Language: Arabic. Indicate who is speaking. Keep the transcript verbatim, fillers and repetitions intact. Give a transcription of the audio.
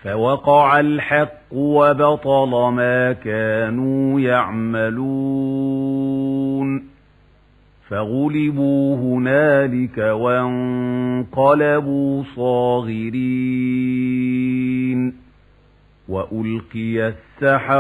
Speaker 1: فوقع الحق وبطل ما كانوا يعملون فغلبوا هنالك وانقلبوا صاغرين وألقي السحرة